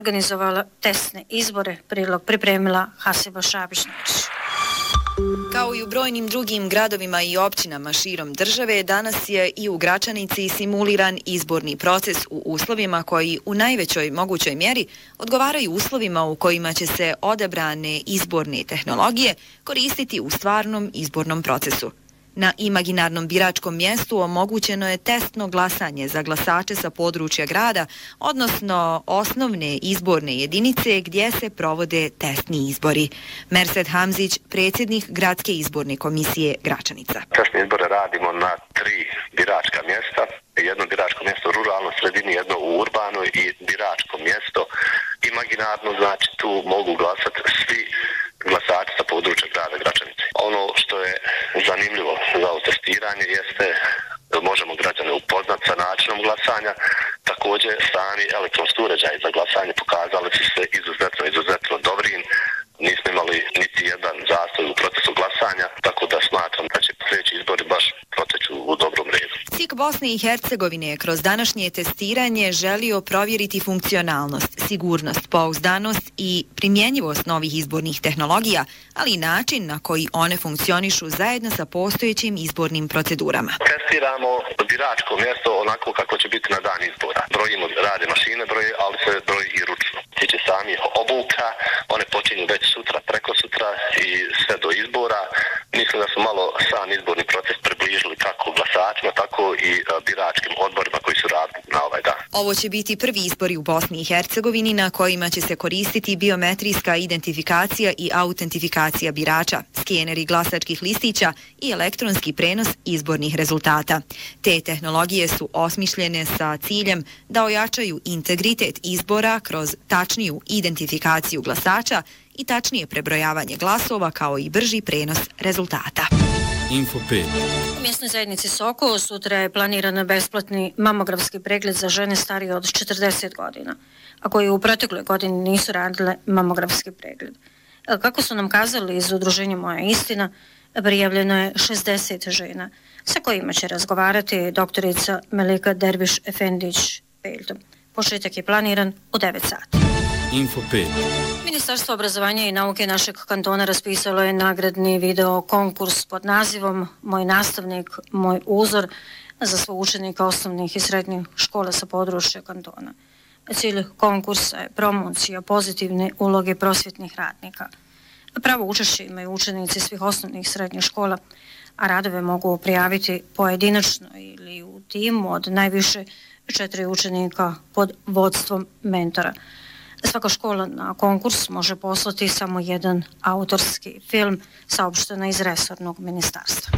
organizovala testne izbore, prilog pripremila Hasiba Šabić-Nočić. Kao i u brojnim drugim gradovima i općinama širom države, danas je i u Gračanici simuliran izborni proces u uslovima koji u najvećoj mogućoj mjeri odgovaraju uslovima u kojima će se odabrane izborne tehnologije koristiti u stvarnom izbornom procesu. Na imaginarnom biračkom mjestu omogućeno je testno glasanje za glasače sa područja grada, odnosno osnovne izborne jedinice gdje se provode testni izbori. Mersed Hamzić, predsjednik Gradske izborne komisije Gračanica. Testne izbore radimo na 3 biračka mjesta. Jedno biračko mjesto u ruralnoj sredini, jedno u urbanoj i biračko mjesto imaginarno, znači tu mogu glasati svi glasači sa područja grada Gračanice. Ono što je zanimljivo za ovo testiranje jeste možemo građane upoznati sa načinom glasanja. Također sami elektronski uređaji za glasanje pokazali su se izuzetno dobrim. Nismo imali niti jedan zastoj u procesu glasanja, tako da smatram da će sljedeći izbori baš proteći u dobrom redu. SIK Bosne i Hercegovine je kroz današnje testiranje želio provjeriti funkcionalnost, sigurnost, pouzdanost i primjenjivost novih izbornih tehnologija, ali i način na koji one funkcionišu zajedno sa postojećim izbornim procedurama. Testiramo biračko mjesto onako kako će biti na dan izbora. Brojimo, rade mašine broje, ali se broji i ručno. Tiče samih obuka, one počinju već sutra, preko sutra i sve do izbora. Mislim da su malo sam izborni proces približili kako glasačima, tako i biračkim odborima koji su radili na ovaj dan. Ovo će biti prvi izbori u Bosni i Hercegovini na kojima će se koristiti biometrijska identifikacija i autentifikacija birača, skeneri glasačkih listića i elektronski prenos izbornih rezultata. Te tehnologije su osmišljene sa ciljem da ojačaju integritet izbora kroz tačniju identifikaciju glasača i tačnije prebrojavanje glasova kao i brži prenos rezultata. Info 5. U mjesnoj zajednici Sokol sutra je planiran besplatni mamografski pregled za žene starije od 40 godina, a koji u protekloj godini nisu radile mamografski pregled. Kako su nam kazali iz udruženja Moja istina, prijavljeno je 60 žena, sa kojima će razgovarati doktorica Melika Derviš-Efendić-Peljtom. Početak je planiran u 9 sati. Info 5. Ministarstvo obrazovanja i nauke našeg kantona raspisalo je nagradni video konkurs pod nazivom Moj nastavnik, moj uzor za sve učenike osnovnih i srednjih škola sa područja kantona. Cilj konkursa je promocija pozitivne uloge prosvjetnih radnika. Pravo učešće imaju učenici svih osnovnih i srednjih škola, a radove mogu prijaviti pojedinačno ili u timu od najviše 4 učenika pod vodstvom mentora. Svaka škola na konkurs može poslati samo jedan autorski film, saopšteno iz resornog ministarstva.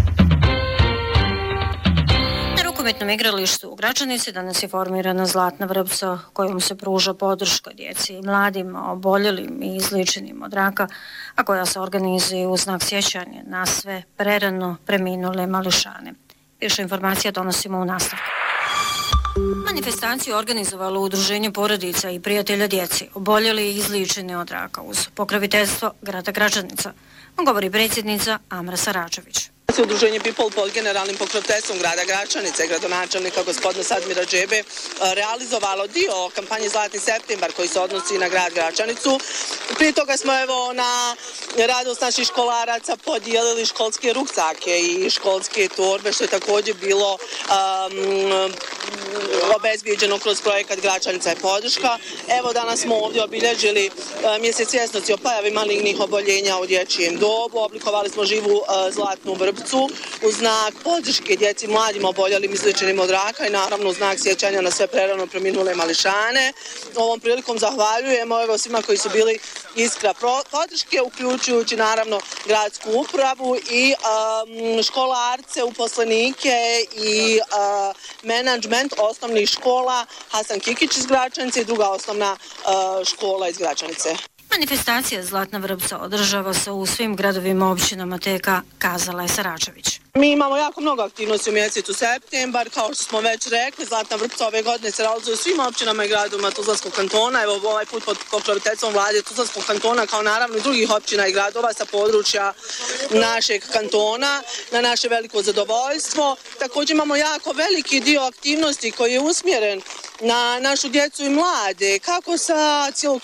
Na rukometnom igralištu u Gračanici danas je formirana Zlatna vrpca kojom se pruža podrška djeci i mladima oboljelim i izliječenim od raka, a koja se organizuje u znak sjećanja na sve prerano preminule mališane. Više informacija donosimo u nastavku. Manifestaciju organizovalo Udruženje porodica i prijatelja djeci oboljeli i izliječeni od raka uz pokroviteljstvo grada Gračanica, govori predsjednica Amra Saračević. Udruženje People pod generalnim pokroviteljstvom grada Gračanice i gradonačelnika gospodina Sadmira Džebe realizovalo dio kampanje Zlatni septembar koji se odnosi na grad Gračanicu. Prije toga smo na radost naših školaraca podijelili školske ruksake i školske torbe, što je također bilo obezbijeđeno kroz projekat Gračanica je podrška. Evo danas smo ovdje obilježili mjesec svjesnosti o pojavi malignih oboljenja u dječjem dobu. Oblikovali smo živu zlatnu vrpcu u znak podrške djeci mladim oboljelim izliječenim od raka i naravno u znak sjećanja na sve prerano preminule mališane. Ovom prilikom zahvaljujemo svima koji su bili iskra podrške, uključujući naravno gradsku upravu i školarce, uposlenike i menadžment osnovnih škola Hasan Kikić iz Gračanice i druga osnovna škola iz Gračanice. Manifestacija Zlatna vrpca održava se u svim gradovima općinama TK, kazala je Saračević. Mi imamo jako mnogo aktivnosti u mjesecu septembar, kao što smo već rekli, Zlatna vrpca ove godine se realizuje u svim općinama i gradovima Tuzlanskog kantona, evo ovaj put pod pokroviteljstvom vlade Tuzlanskog kantona, kao naravno i drugih općina i gradova sa područja našeg kantona, na naše veliko zadovoljstvo. Također imamo jako veliki dio aktivnosti koji je usmjeren na našu djecu i mlade, kako sa